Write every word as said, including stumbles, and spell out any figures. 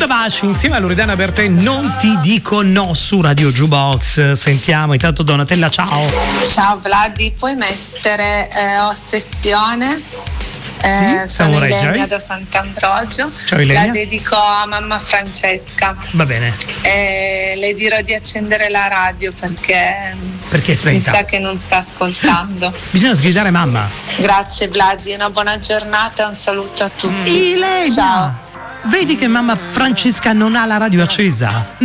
Buddha Bash insieme a Loredana Bertè, non ti dico no su Radio Jukebox. Sentiamo intanto Donatella, ciao. Ciao Vladi, puoi mettere eh, Ossessione? Eh, Sì, sono Ilenia Ilenia da Sant'Ambrogio. Ciao Ilenia. La dedico a mamma Francesca. Va bene. Eh, le dirò di accendere la radio perché, Perché è mi spenta. sa che non sta ascoltando. Bisogna sgridare mamma. Grazie Vladi, una buona giornata e un saluto a tutti. Ilenia! Ciao. Vedi che mamma Francesca non ha la radio accesa?